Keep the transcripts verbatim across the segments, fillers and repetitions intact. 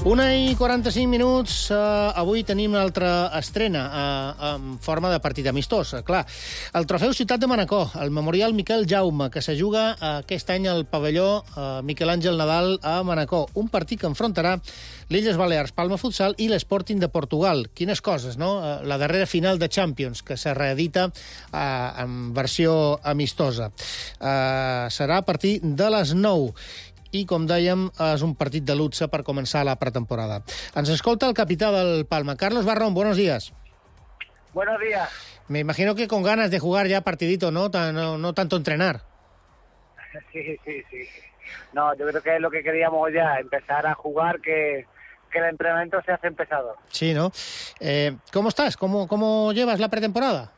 Una i quaranta-cinc minuts. Uh, avui tenim una altra estrena uh, en forma de partit amistós. Uh, clar, el trofeu Ciutat de Manacor, el memorial Miquel Jaume, que se juga uh, aquest any al pavelló uh, Miquel Àngel Nadal a Manacor. Un partit que enfrontarà l'Illes Balears, Palma Futsal i l'Sporting de Portugal. Quines coses, no? Uh, la darrera final de Champions, que se reedita uh, en versió amistosa. Uh, serà a partir de les nou. I, com dèiem, és un partit de luxe per començar la pretemporada. Ens escolta el capità del Palma. Carlos Barrón, buenos días. Buenos días. Me imagino que con ganas de jugar ya partidito, ¿no? No, no tanto entrenar. Sí, sí, sí. No, yo creo que es lo que queríamos ya, empezar a jugar, que, que el entrenamiento se hace pesado. Sí, ¿no? Eh, ¿Cómo estás? ¿Cómo, ¿Cómo llevas la pretemporada?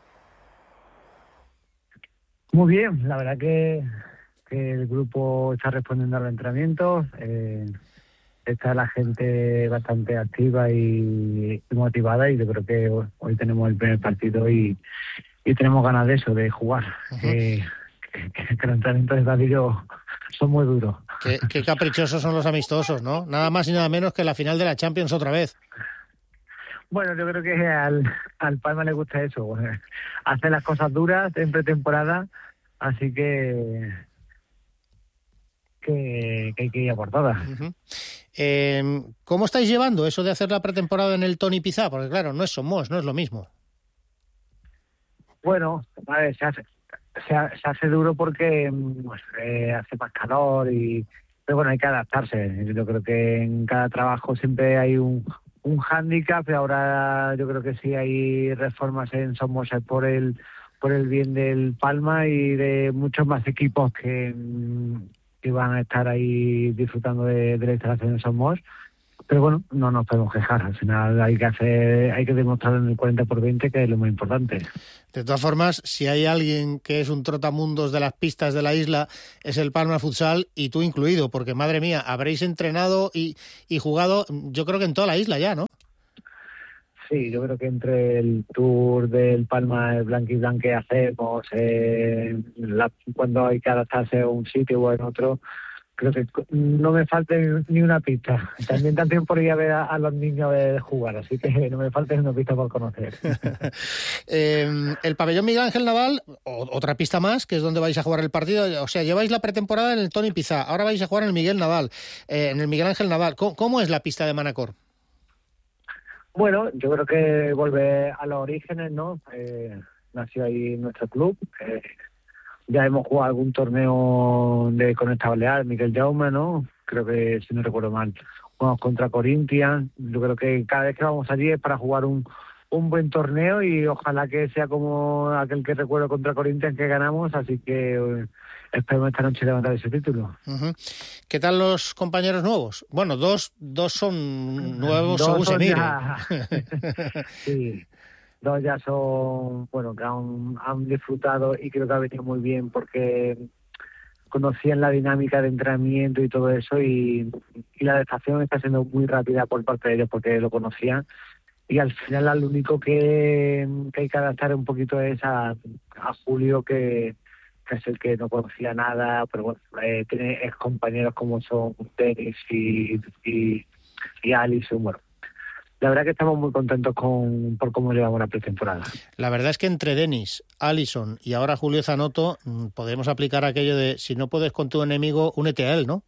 Muy bien, la verdad que... que el grupo está respondiendo a los entrenamientos, eh, está la gente bastante activa y, y motivada, y yo creo que hoy, hoy tenemos el primer partido y, y tenemos ganas de eso, de jugar. Uh-huh. eh, que, que, que los entrenamientos de Davillo son muy duros. Qué, qué caprichosos son los amistosos, ¿no? Nada más y nada menos que la final de la Champions otra vez. Bueno, yo creo que al, al Palma le gusta eso, hacer las cosas duras en pretemporada, así que... Que, que hay que ir a por todas. Uh-huh. eh, ¿Cómo estáis llevando eso de hacer la pretemporada en el Toni Pizá? Porque claro, no es Somos, no es lo mismo. Bueno, a ver, se hace, se, se hace duro porque pues, eh, hace más calor, y pero bueno, hay que adaptarse. Yo creo que en cada trabajo siempre hay un, un hándicap, y ahora yo creo que sí hay reformas en Somos por el, por el bien del Palma y de muchos más equipos que... que van a estar ahí disfrutando de, de la instalación de Somos, pero bueno, no nos podemos quejar. Al final hay que hacer, hay que demostrar en el cuarenta por veinte, que es lo más importante. De todas formas, si hay alguien que es un trotamundos de las pistas de la isla, es el Palma Futsal, y tú incluido, porque madre mía, habréis entrenado y, y jugado, yo creo que en toda la isla ya, ¿no? Sí, yo creo que entre el tour del Palma, el blanqui blanc que hacemos, eh, la, cuando hay que adaptarse a un sitio o en otro, creo que no me falta ni una pista. También también por ir a ver a, a los niños a jugar, así que no me falta ni una pista por conocer. eh, el pabellón Miguel Ángel Nadal, o, otra pista más, que es donde vais a jugar el partido. O sea, lleváis la pretemporada en el Toni Pizá, ahora vais a jugar en el Miguel Nadal, eh, en el Miguel Ángel Nadal. ¿Cómo, cómo es la pista de Manacor? Bueno, yo creo que vuelve a los orígenes, ¿no? Eh, nació ahí nuestro club. Eh, ya hemos jugado algún torneo de Conecta Balear, Miquel Jaume, ¿no? Creo que, si no recuerdo mal, jugamos contra Corinthians. Yo creo que cada vez que vamos allí es para jugar un, un buen torneo, y ojalá que sea como aquel que recuerdo contra Corinthians, que ganamos, así que... Eh, esperemos esta noche levantar ese título. Uh-huh. ¿Qué tal los compañeros nuevos? Bueno, dos dos son nuevos dos según son se mire. Ya... sí, dos ya son, bueno, que han, han disfrutado, y creo que ha venido muy bien porque conocían la dinámica de entrenamiento y todo eso, y, y la adaptación está siendo muy rápida por parte de ellos porque lo conocían. Y al final lo único que, que hay que adaptar un poquito es a, a Julio, que que es el que no conocía nada, pero bueno, eh, tiene ex compañeros como son Denis y, y, y Alison. Bueno, la verdad que estamos muy contentos con por cómo llevamos la pretemporada. La verdad es que entre Denis, Alison y ahora Julio Zanotto podemos aplicar aquello de si no puedes con tu enemigo, únete a él, ¿no?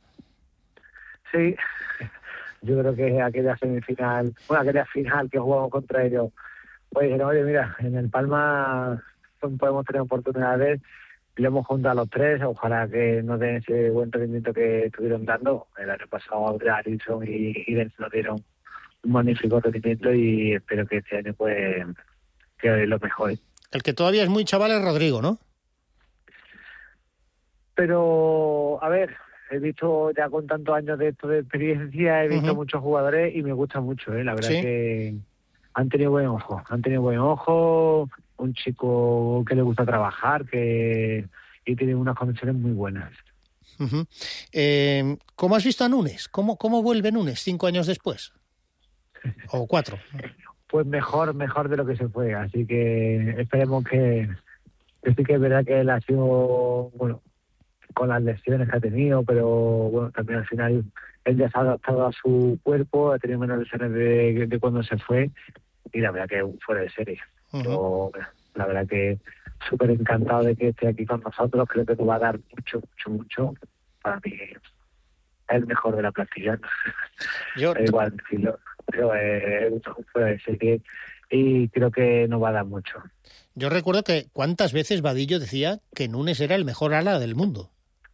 Sí, yo creo que aquella semifinal, bueno, aquella final que jugamos contra ellos, pues dijeron, oye, mira, en el Palma podemos tener oportunidades. Le hemos juntado a los tres, ojalá que nos den ese buen rendimiento que estuvieron dando. El año pasado Alison y, y Dennis nos dieron un magnífico rendimiento, y espero que este año pues quede lo mejor. El que todavía es muy chaval es Rodrigo, ¿no? Pero, a ver, he visto ya con tantos años de esto de experiencia, he visto uh-huh. muchos jugadores y me gusta mucho, ¿eh? La verdad ¿Sí? que han tenido buen ojo, han tenido buen ojo. Un chico que le gusta trabajar, que y tiene unas conexiones muy buenas. Uh-huh. Eh, ¿Cómo has visto a Núñez? ¿Cómo, ¿Cómo vuelve Núñez cinco años después? ¿O cuatro? Pues mejor, mejor de lo que se fue. Así que esperemos que, que sí que es verdad que él ha sido, bueno, con las lesiones que ha tenido, pero bueno, también al final él ya se ha adaptado a su cuerpo, ha tenido menos lesiones de, de cuando se fue, y la verdad que fuera de serie. Uh-huh. Yo, la verdad que súper encantado de que esté aquí con nosotros, creo que nos va a dar mucho, mucho, mucho. Para mí es el mejor de la plantilla. Yo da igual decirlo, pero es fuera de serie y creo que nos va a dar mucho. Yo recuerdo que cuántas veces Vadillo decía que Nunes era el mejor ala del mundo.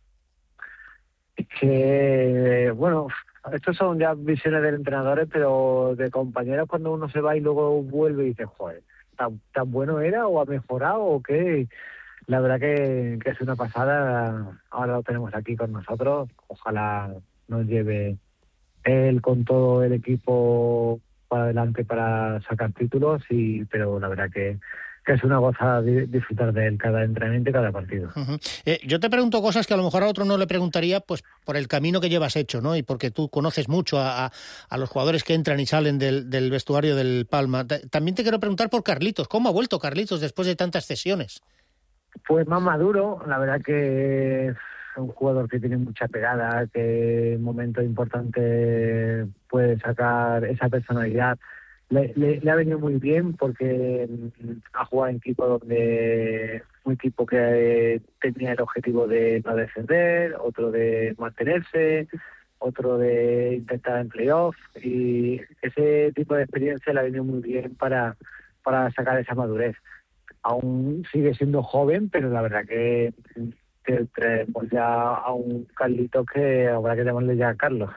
Es que, bueno, estos son ya visiones de entrenadores, pero de compañeros cuando uno se va y luego vuelve y dice, joder, ¿tan, tan bueno era o ha mejorado o qué? La verdad que, que es una pasada. Ahora lo tenemos aquí con nosotros. Ojalá nos lleve él con todo el equipo para adelante para sacar títulos, y pero la verdad que, que es una gozada disfrutar de él cada entrenamiento y cada partido. Uh-huh. Eh, yo te pregunto cosas que a lo mejor a otro no le preguntaría, pues por el camino que llevas hecho, ¿no? Y porque tú conoces mucho a, a, a los jugadores que entran y salen del, del vestuario del Palma. También te quiero preguntar por Carlitos. ¿Cómo ha vuelto Carlitos después de tantas cesiones? Pues más maduro, la verdad que es un jugador que tiene mucha pegada, que en momentos importantes puede sacar esa personalidad. Le, le, le ha venido muy bien porque ha jugado en equipo donde un equipo que tenía el objetivo de no descender, otro de mantenerse, otro de intentar en playoff, y ese tipo de experiencia le ha venido muy bien para, para sacar esa madurez. Aún sigue siendo joven, pero la verdad que tenemos ya a un Carlito que habrá que llamarle ya a Carlos.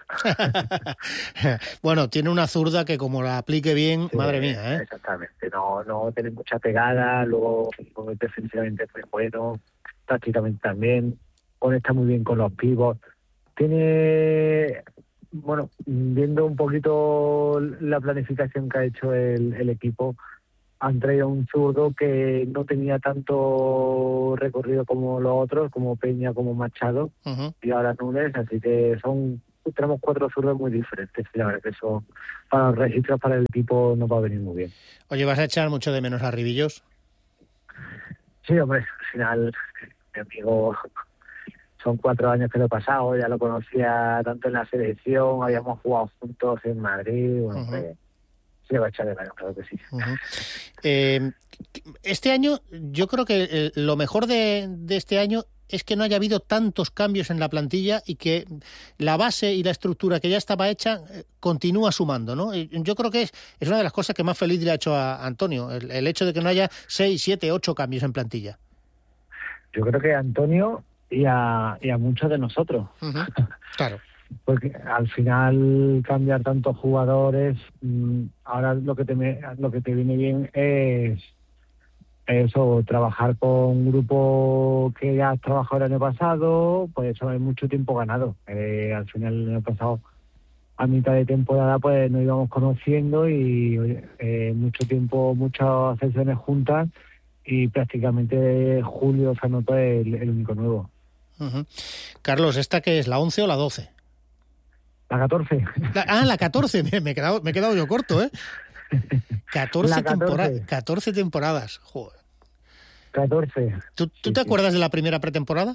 Bueno, tiene una zurda que como la aplique bien, sí, madre mía, ¿eh? Exactamente, no, no tiene mucha pegada, luego defensivamente es muy bueno, tácticamente también, conecta muy bien con los pivots. Tiene, bueno, viendo un poquito la planificación que ha hecho el, el equipo, han traído un zurdo que no tenía tanto recorrido como los otros, como Peña, como Machado, uh-huh. y ahora Nunes, así que son tenemos cuatro zurdos muy diferentes. La verdad que eso, para los registros, para el equipo, no va a venir muy bien. Oye, ¿vas a echar mucho de menos a Ribillos? Sí, hombre, al final, mi amigo, son cuatro años que lo he pasado, ya lo conocía tanto en la selección, habíamos jugado juntos en Madrid, bueno, uh-huh. pues, se va a echar de menos, claro que sí. Uh-huh. Eh, este año, yo creo que eh, lo mejor de, de este año es que no haya habido tantos cambios en la plantilla y que la base y la estructura que ya estaba hecha eh, continúa sumando, ¿no? Yo creo que es, es una de las cosas que más feliz le ha hecho a Antonio, el, el hecho de que no haya seis, siete, ocho cambios en plantilla. Yo creo que a Antonio y a, y a muchos de nosotros. Uh-huh. Claro. Porque al final cambiar tantos jugadores, ahora lo que te me, lo que te viene bien es eso, trabajar con un grupo que ya has trabajado el año pasado, pues eso es mucho tiempo ganado. Eh, al final el año pasado, a mitad de temporada, pues nos íbamos conociendo y eh, mucho tiempo, muchas sesiones juntas, y prácticamente julio se anotó el, el único nuevo. Uh-huh. Carlos, ¿esta qué es, la once o la doce? La catorce. La, ah, la catorce. Me, me, he quedado, me he quedado yo corto, ¿eh? catorce, tempora- catorce temporadas. Joder. catorce. ¿Tú, tú sí, te sí. acuerdas de la primera pretemporada?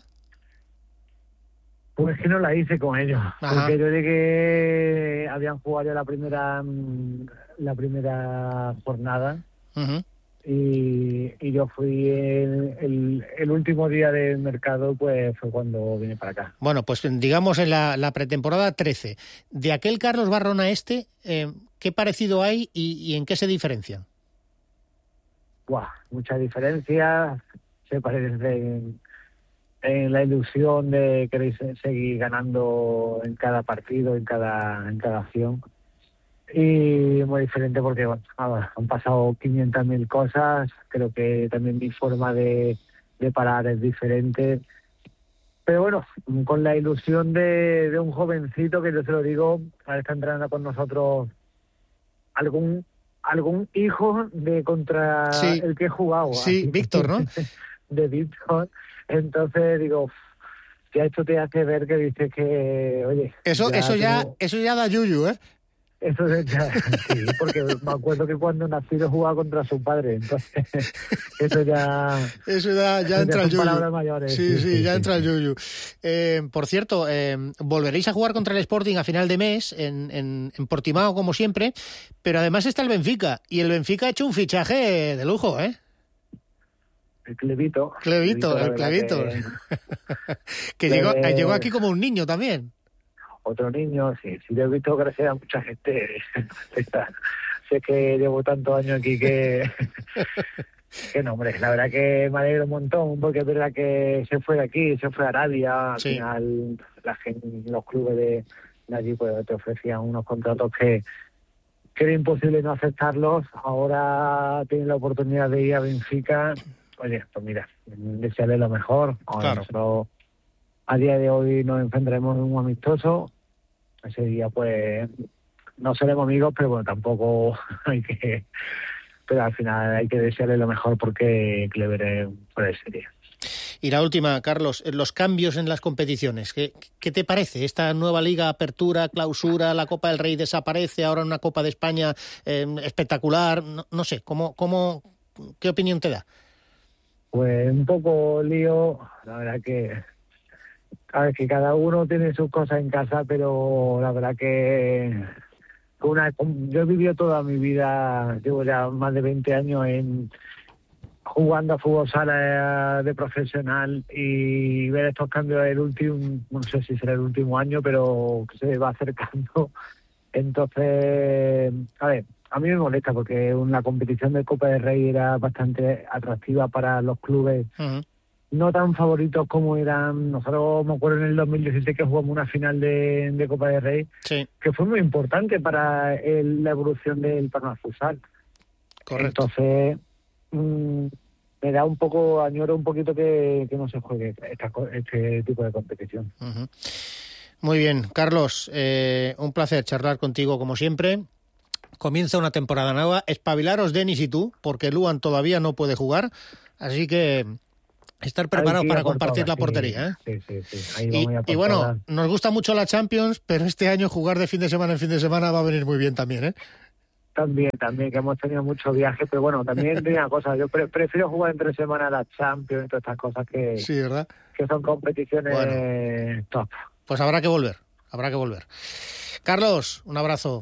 Pues que no la hice con ellos. Ajá. Porque yo llegué, habían jugado ya la primera, la primera jornada. Uh-huh. Y, y yo fui el, el, el último día del mercado, pues fue cuando vine para acá. Bueno, pues digamos en la, la pretemporada trece. De aquel Carlos Barrón a este, eh, ¿qué parecido hay y, y en qué se diferencian? Buah, mucha diferencia. Se parecen en la ilusión de querer seguir ganando en cada partido, en cada, en cada acción. Y muy diferente porque bueno, han pasado quinientas mil cosas. Creo que también mi forma de, de parar es diferente. Pero bueno, con la ilusión de, de un jovencito que yo se lo digo, ahora está entrenando con nosotros algún algún hijo de contra sí. el que he jugado. Sí, así, Víctor, ¿no? De Víctor. Entonces digo, ya esto te hace ver que dices que, oye... Eso, ya eso, ya, tengo... eso ya da yuyu, ¿eh? Eso es ya, sí, porque me acuerdo que cuando nací jugaba contra su padre, entonces eso ya... Eso ya, ya eso entra ya el son yuyu. palabras mayores. Sí, sí, sí, ya sí, entra sí. el yuyu. Eh, por cierto, eh, volveréis a jugar contra el Sporting a final de mes en, en, en Portimao, como siempre, pero además está el Benfica, y el Benfica ha hecho un fichaje de lujo, ¿eh? El Clevito. Clevito, el la verdad Clevito. que- Que llegó, Eh, llegó aquí como un niño también. Otro niño, sí, sí, yo he visto crecer a mucha gente. Sé que llevo tantos años aquí que... que no, hombre, la verdad que me alegro un montón, porque es verdad que se fue de aquí, se fue a Arabia, al Sí. final la gente, los clubes de, de allí pues te ofrecían unos contratos que, que era imposible no aceptarlos. Ahora tienen la oportunidad de ir a Benfica. Oye, pues mira, desearle lo mejor. Ahora Claro. nosotros a día de hoy nos enfrentaremos en un amistoso. Ese día pues no seremos amigos, pero bueno, tampoco hay que... Pero al final hay que desearle lo mejor porque Clever es fuera de serie. Y la última, Carlos, los cambios en las competiciones. ¿Qué, qué te parece? Esta nueva liga, apertura, clausura, la Copa del Rey desaparece, ahora una Copa de España eh, espectacular. No, no sé, ¿cómo, cómo, ¿qué opinión te da? Pues un poco lío, la verdad que... A ver, que cada uno tiene sus cosas en casa, pero la verdad que... Una, yo he vivido toda mi vida, llevo ya más de veinte años en jugando a fútbol sala de profesional, y ver estos cambios el último, no sé si será el último año, pero que se va acercando. Entonces, a ver, a mí me molesta porque una competición de Copa del Rey era bastante atractiva para los clubes. Uh-huh. No tan favoritos como eran. Nosotros, me acuerdo en el dos mil dieciséis que jugamos una final de, de Copa del Rey, Sí, que fue muy importante para el- la evolución del panorama futsal. correcto. Entonces, mmm, me da un poco, añoro un poquito que, que no se juegue esta, co- este tipo de competición. Uh-huh. Muy bien, Carlos, eh, un placer charlar contigo como siempre. Comienza una temporada nueva. Espabilaros, Denis y tú, porque Luan todavía no puede jugar, así que estar preparados Hay que ir para a por compartir todas, la portería, ¿eh? Sí, sí, sí. sí. Ahí Y, vamos a ir a por y bueno, todas. nos gusta mucho la Champions, pero este año jugar de fin de semana en fin de semana va a venir muy bien también, ¿eh? También, también, que hemos tenido muchos viajes, pero bueno, también digo una cosa, yo pre- prefiero jugar entre semana la Champions y todas estas cosas que, Sí, ¿verdad? que son competiciones Bueno. top. Pues habrá que volver, habrá que volver. Carlos, un abrazo.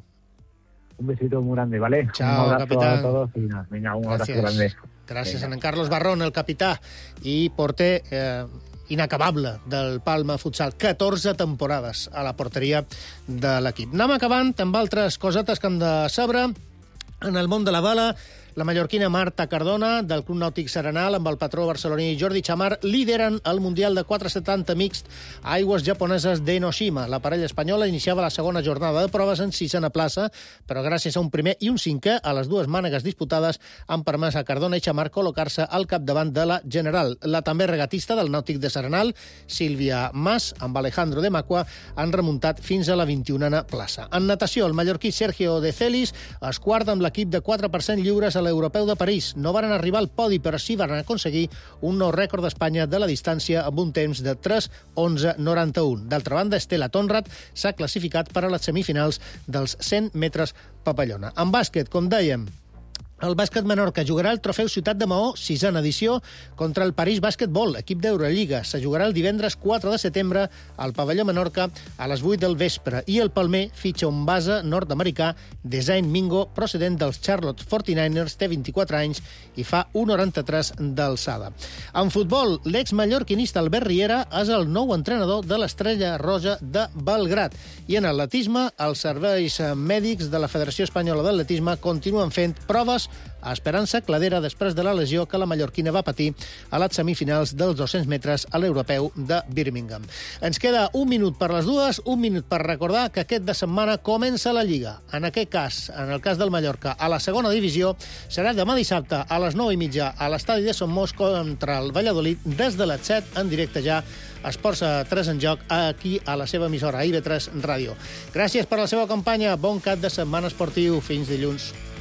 Un besito muy grande, ¿vale? Chao, un abrazo capitán. a todos y nada, venga, un abrazo Gràcies. grande. Gràcies Vinga. a en Carlos Barrón, el capità i porter eh, inacabable del Palma Futsal. catorze temporades a la porteria de l'equip. Anem acabant amb altres cosetes que hem de saber. En el món de la bala, la mallorquina Marta Cardona, del Club Nàutic Serenal, amb el patró barceloní Jordi Chamar, lideren el Mundial de quatre setanta mixt a aigües japoneses d'Enoshima. La parella espanyola iniciava la segona jornada de proves en sisena plaça, però gràcies a un primer i un cinquè a les dues mànegues disputades han permès a Cardona i Chamar col·locar-se al capdavant de la general. La també regatista del Nàutic de Serenal, Sílvia Mas, amb Alejandro de Macua, han remuntat fins a la vint-i-unena plaça. En natació, el mallorquí Sergio de Celis es quart amb l'equip de quatre per cent lliures a l'Europeu de París. No varen arribar al podi, però sí van aconseguir un nou rècord d'Espanya de la distància amb un temps de tres onze noranta-u. D'altra banda, Estela Tonrat s'ha classificat per a les semifinals dels cent metres papallona. En bàsquet, com dèiem, el bàsquet Menorca jugarà el trofeu Ciutat de Maó, sisena edició, contra el París Bàsquetbol, equip d'Eurolliga. Se jugarà el divendres quatre de setembre al pavelló Menorca a les vuit del vespre. I el Palmer fitxa un base nord-americà, Design Mingo, procedent dels Charlotte quaranta-nou ers, té vint-i-quatre anys i fa un noranta-tres d'alçada. En futbol, l'ex-mallorquinista Albert Riera és el nou entrenador de l'Estrella Roja de Belgrat. I en atletisme, els serveis mèdics de la Federació Espanyola d'Atletisme continuen fent proves a Esperança Cladera després de la lesió que la mallorquina va patir a les semifinals dels dos-cents metres a l'Europeu de Birmingham. Ens queda un minut per les dues, un minut per recordar que aquest de setmana comença la Lliga. En aquest cas, en el cas del Mallorca, a la segona divisió, serà demà dissabte a les nou i mitja a l'estadi de Somos contra el Valladolid, des de les set en directe ja Esports tres en joc aquí a la seva emissora, a I V tres Ràdio. Gràcies per la seva companya, bon cap de setmana esportiu, fins dilluns.